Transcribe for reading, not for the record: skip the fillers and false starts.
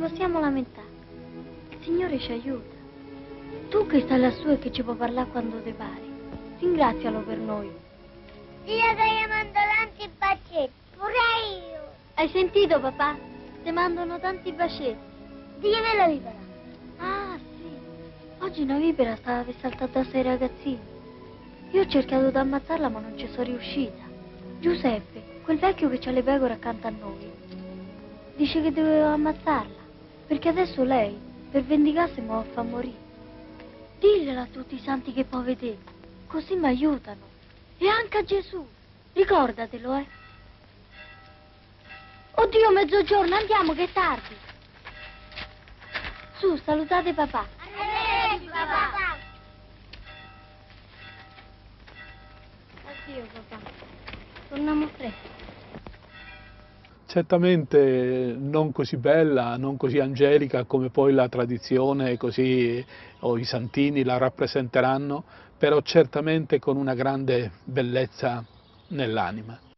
possiamo lamentare. Il Signore ci aiuta. Tu che stai lassù e che ci puoi parlare quando ti pare, ringrazialo per noi. Dio che gli mando tanti bacetti, pure io. Hai sentito, papà? Ti mandano tanti bacetti. Digliene la vipera. Ah, sì. Oggi una vipera stava per saltare da sei ragazzini. Io ho cercato di ammazzarla ma non ci sono riuscita. Giuseppe, quel vecchio che ha le pecore accanto a noi, dice che dovevo ammazzarla, perché adesso lei, per vendicarsi, mi va a far morire. Diglielo a tutti i santi che può vedere, così mi aiutano. E anche a Gesù, ricordatelo, eh. Oddio, mezzogiorno, andiamo che è tardi. Su, salutate papà. Arrivederci, papà. Addio, papà. Torniamo presto. Certamente non così bella, non così angelica come poi la tradizione così, o i santini la rappresenteranno, però certamente con una grande bellezza nell'anima.